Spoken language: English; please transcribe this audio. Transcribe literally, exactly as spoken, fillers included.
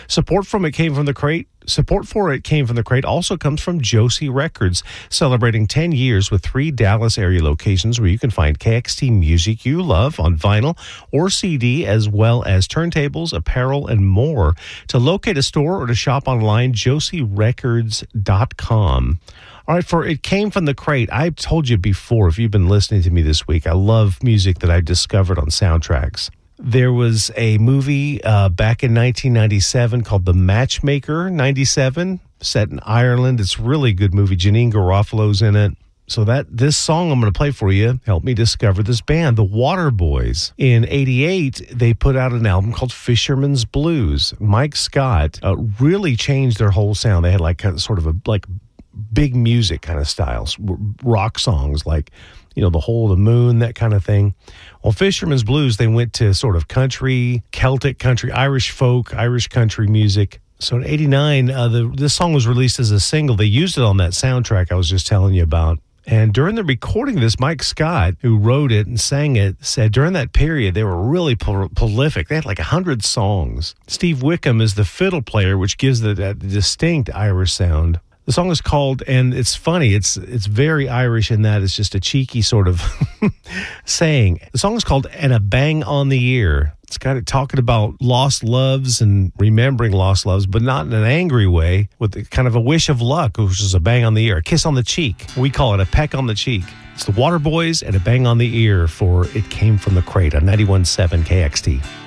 Support from it came from the crate. Support for it came from the crate also comes from Josie Records, celebrating ten years with three Dallas area locations where you can find K X T music you love on vinyl or C D, as well as turntables, apparel, and more. To locate a store or to shop online, josie records dot com. All right, for It Came From the Crate, I've told you before, if you've been listening to me this week, I love music that I discovered on soundtracks. There was a movie uh, back in nineteen ninety-seven called The Matchmaker ninety-seven, set in Ireland. It's a really good movie. Janine Garofalo's in it. So that this song I'm going to play for you helped me discover this band, the Waterboys. In eighty-eight, they put out an album called Fisherman's Blues. Mike Scott uh, really changed their whole sound. They had like a, sort of a like big music kind of styles, rock songs like, you know, The Hole of the Moon, that kind of thing. Well, Fisherman's Blues, they went to sort of country, Celtic country, Irish folk, Irish country music. So in eighty-nine, uh, the, this song was released as a single. They used it on that soundtrack I was just telling you about. And during the recording of this, Mike Scott, who wrote it and sang it, said during that period, they were really pro- prolific. They had like one hundred songs. Steve Wickham is the fiddle player, which gives the, that distinct Irish sound. The song is called, and it's funny, it's it's very Irish in that it's just a cheeky sort of saying. The song is called And a Bang on the Ear. It's kind of talking about lost loves and remembering lost loves, but not in an angry way, with kind of a wish of luck, which is a bang on the ear, a kiss on the cheek. We call it a peck on the cheek. It's the Waterboys and a bang on the ear for It Came From the Crate on ninety-one point seven K X T.